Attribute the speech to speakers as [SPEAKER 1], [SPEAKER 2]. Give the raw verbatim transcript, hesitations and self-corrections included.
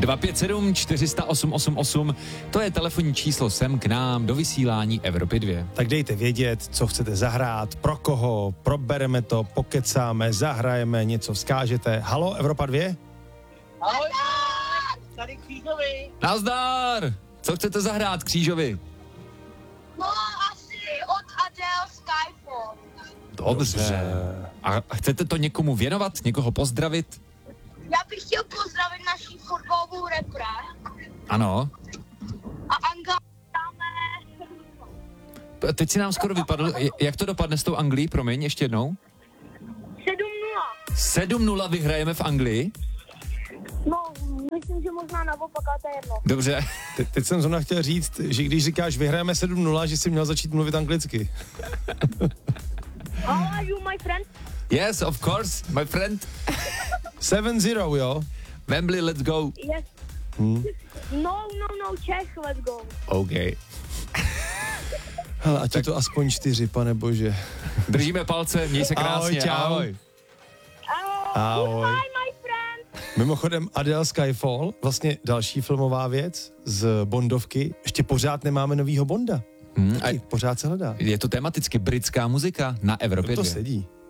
[SPEAKER 1] dva pět sedm čtyři nula osm osm osm, to je telefonní číslo sem k nám do vysílání Evropy dva.
[SPEAKER 2] Tak dejte vědět, co chcete zahrát, pro koho, probereme to, pokecáme, zahrajeme, něco vzkážete. Halo, Evropa dva?
[SPEAKER 3] Ahoj, tady Křížovi.
[SPEAKER 1] Nazdar! Co chcete zahrát Křížovi?
[SPEAKER 4] No asi od Adele Skyfall.
[SPEAKER 1] Dobře. A chcete to někomu věnovat, někoho pozdravit?
[SPEAKER 4] Já bych chtěl pozdravit naší fotbalovou repre.
[SPEAKER 1] Ano.
[SPEAKER 4] A Angla dáme...
[SPEAKER 1] Teď si nám skoro vypadl, jak to dopadne s tou Anglií, promiň, ještě jednou?
[SPEAKER 4] sedm nula.
[SPEAKER 1] sedm nula vyhrajeme v Anglii?
[SPEAKER 4] No, myslím, že možná naopak, ale to je jedno.
[SPEAKER 1] Dobře.
[SPEAKER 2] Te- teď jsem zrovna chtěl říct, že když říkáš vyhrajeme sedm nula, že jsi měl začít mluvit anglicky.
[SPEAKER 4] How are you, my friend?
[SPEAKER 1] Yes, of course, my friend.
[SPEAKER 2] sedm nula, jo?
[SPEAKER 1] Wembley, let's go.
[SPEAKER 4] Yes.
[SPEAKER 2] Hmm.
[SPEAKER 4] No, no, no, Czech, let's go.
[SPEAKER 1] OK.
[SPEAKER 2] Hele, ať je to aspoň čtyři, pane bože.
[SPEAKER 1] Držíme palce, měj se krásně.
[SPEAKER 2] Ahoj, čau.
[SPEAKER 1] Ahoj.
[SPEAKER 4] Ahoj.
[SPEAKER 2] Ahoj.
[SPEAKER 4] Goodbye, my friend.
[SPEAKER 2] Mimochodem Adele Skyfall, vlastně další filmová věc z Bondovky. Ještě pořád nemáme novýho Bonda.
[SPEAKER 1] Hmm,
[SPEAKER 2] Taky,
[SPEAKER 1] a
[SPEAKER 2] pořád se hledá.
[SPEAKER 1] je to tematicky britská muzika na Evropě
[SPEAKER 2] To
[SPEAKER 1] dva.
[SPEAKER 2] sedí.